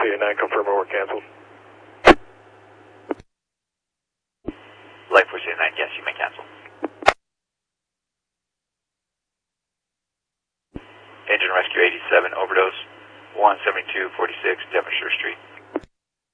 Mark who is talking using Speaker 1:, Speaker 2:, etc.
Speaker 1: 89, confirm or canceled.
Speaker 2: Light Force 89, yes, you may cancel. Engine Rescue 87, overdose, 17246 Devonshire Street.